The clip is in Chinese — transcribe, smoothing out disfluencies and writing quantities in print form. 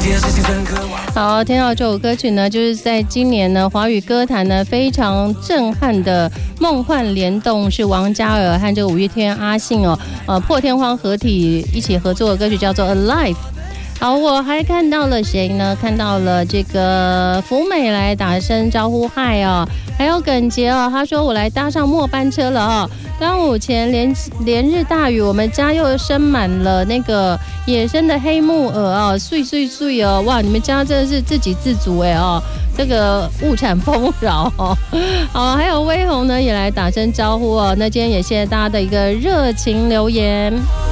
好，听到这首歌曲呢，就是在今年呢华语歌坛呢非常震撼的梦幻联动，是王嘉尔和这个五月天阿信破天荒合体一起合作的歌曲，叫做《Alive》。好，我还看到了谁呢？看到了这个福美来打声招呼嗨哦，还有耿杰哦，他说我来搭上末班车了哦。端午前连日大雨，我们家又生满了那个野生的黑木耳哦，碎哦，哇，你们家真的是自给自足哎哦，这个物产丰饶哦。好，还有威宏呢也来打声招呼哦。那今天也谢谢大家的一个热情留言。